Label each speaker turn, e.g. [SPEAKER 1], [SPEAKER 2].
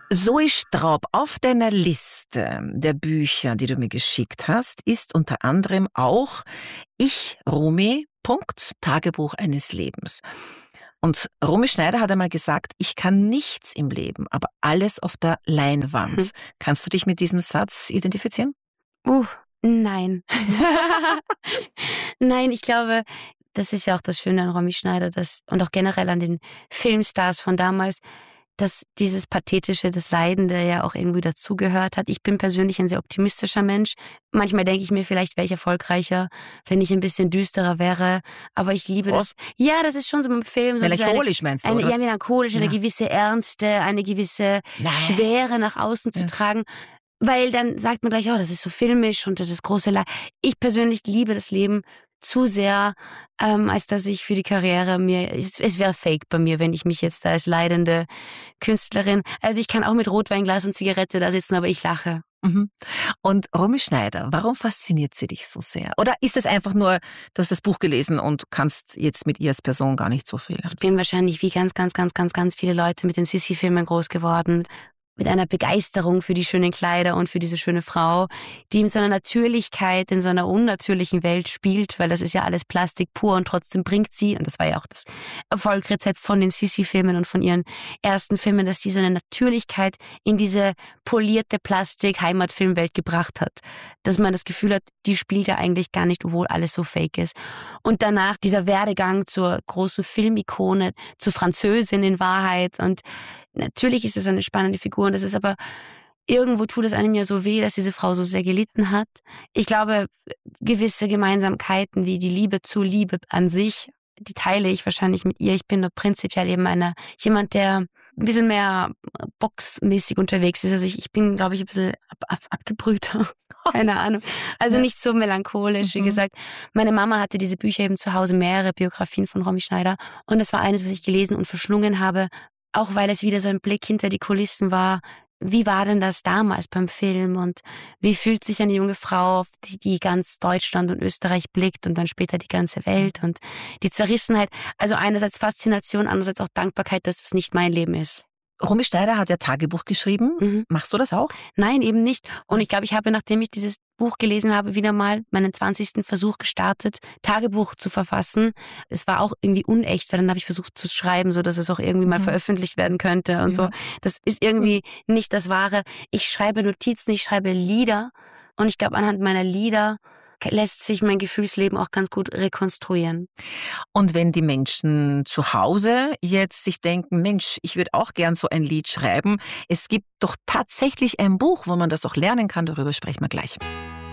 [SPEAKER 1] Zoe Straub, auf deiner Liste der Bücher, die du mir geschickt hast, ist unter anderem auch Ich, Romy, Tagebuch eines Lebens. Und Romy Schneider hat einmal gesagt, ich kann nichts im Leben, aber alles auf der Leinwand. Kannst du dich mit diesem Satz identifizieren?
[SPEAKER 2] Nein. Nein, ich glaube, das ist ja auch das Schöne an Romy Schneider und auch generell an den Filmstars von damals, dass dieses Pathetische, das Leidende ja auch irgendwie dazugehört hat. Ich bin persönlich ein sehr optimistischer Mensch. Manchmal denke ich mir, vielleicht wäre ich erfolgreicher, wenn ich ein bisschen düsterer wäre. Aber ich liebe das. Ja, das ist schon so im Film. So
[SPEAKER 1] melancholisch meinst du, oder?
[SPEAKER 2] Ja, melancholisch, eine gewisse Ernste, eine gewisse Schwere nach außen zu tragen. Weil dann sagt man gleich, das ist so filmisch und das große Ich persönlich liebe das Leben zu sehr, als dass ich für die Karriere es wäre fake bei mir, wenn ich mich jetzt da als leidende Künstlerin, also ich kann auch mit Rotweinglas und Zigarette da sitzen, aber ich lache.
[SPEAKER 1] Und Romy Schneider, warum fasziniert sie dich so sehr? Oder ist es einfach nur, du hast das Buch gelesen und kannst jetzt mit ihr als Person gar nicht so viel?
[SPEAKER 2] Ich bin wahrscheinlich wie ganz viele Leute mit den Sissi-Filmen groß geworden. Mit einer Begeisterung für die schönen Kleider und für diese schöne Frau, die in so einer Natürlichkeit, in so einer unnatürlichen Welt spielt, weil das ist ja alles Plastik pur und trotzdem bringt sie, und das war ja auch das Erfolgsrezept von den Sissi-Filmen und von ihren ersten Filmen, dass sie so eine Natürlichkeit in diese polierte Plastik-Heimatfilmwelt gebracht hat. Dass man das Gefühl hat, die spielt ja eigentlich gar nicht, obwohl alles so fake ist. Und danach dieser Werdegang zur großen Filmikone, zur Französin in Wahrheit, und natürlich ist es eine spannende Figur und es ist aber, irgendwo tut es einem ja so weh, dass diese Frau so sehr gelitten hat. Ich glaube, gewisse Gemeinsamkeiten wie die Liebe zur Liebe an sich, die teile ich wahrscheinlich mit ihr. Ich bin doch prinzipiell eben jemand, der ein bisschen mehr boxmäßig unterwegs ist. Also ich bin, glaube ich, ein bisschen abgebrühter. Keine Ahnung. Also nicht so melancholisch, wie gesagt. Meine Mama hatte diese Bücher eben zu Hause, mehrere Biografien von Romy Schneider. Und das war eines, was ich gelesen und verschlungen habe. Auch weil es wieder so ein Blick hinter die Kulissen war. Wie war denn das damals beim Film und wie fühlt sich eine junge Frau, die ganz Deutschland und Österreich blickt und dann später die ganze Welt und die Zerrissenheit. Also einerseits Faszination, andererseits auch Dankbarkeit, dass das nicht mein Leben ist.
[SPEAKER 1] Romy Schneider hat ja Tagebuch geschrieben. Machst du das auch?
[SPEAKER 2] Nein, eben nicht. Und ich glaube, ich habe, nachdem ich dieses Buch gelesen habe, wieder mal meinen 20. Versuch gestartet, Tagebuch zu verfassen. Es war auch irgendwie unecht, weil dann habe ich versucht zu schreiben, so dass es auch irgendwie mal veröffentlicht werden könnte und so. Das ist irgendwie nicht das Wahre. Ich schreibe Notizen, ich schreibe Lieder und ich glaube, anhand meiner Lieder lässt sich mein Gefühlsleben auch ganz gut rekonstruieren.
[SPEAKER 1] Und wenn die Menschen zu Hause jetzt sich denken, Mensch, ich würde auch gern so ein Lied schreiben, es gibt doch tatsächlich ein Buch, wo man das auch lernen kann, darüber sprechen wir gleich.